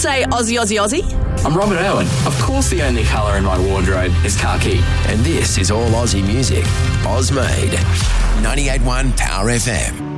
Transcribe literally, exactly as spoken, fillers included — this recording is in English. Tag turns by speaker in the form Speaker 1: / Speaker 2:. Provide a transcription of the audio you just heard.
Speaker 1: say Aussie, Aussie, Aussie.
Speaker 2: I'm Robert Irwin. Of course the only colour in my wardrobe is khaki.
Speaker 3: And this is all Aussie music. Oz Made. ninety-eight point one Power F M.